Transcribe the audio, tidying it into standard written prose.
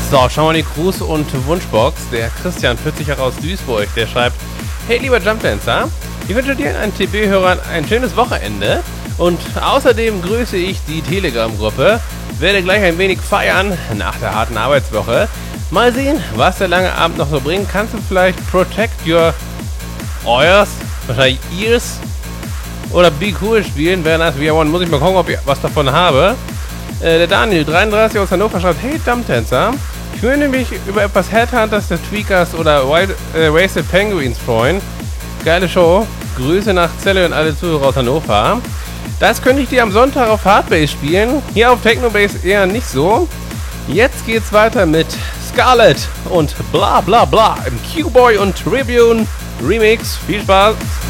So, schauen wir die Gruß- und Wunschbox. Der Christian, 40 Jahre aus Duisburg, der schreibt: Hey lieber Jumpdancer, ich wünsche dir und allen TB-Hörern ein schönes Wochenende und außerdem grüße ich die Telegram-Gruppe, werde gleich ein wenig feiern nach der harten Arbeitswoche. Mal sehen, was der lange Abend noch so bringt. Kannst du vielleicht Protect Your Ears, wahrscheinlich Ears, oder Be Cool spielen? Wäre nice, wie one. Muss ich mal gucken, ob ich was davon habe. Der Daniel, 33 aus Hannover, schreibt: Hey Jumpdancer, ich würde mich über etwas Headhunters, der Tweakers oder Wasted Penguins freuen. Geile Show. Grüße nach Celle und alle Zuhörer aus Hannover. Das könnte ich dir am Sonntag auf Hardbase spielen. Hier auf Technobase eher nicht so. Jetzt geht's weiter mit Scarlet und bla bla bla im Q-Boy und Tribune Remix. Viel Spaß!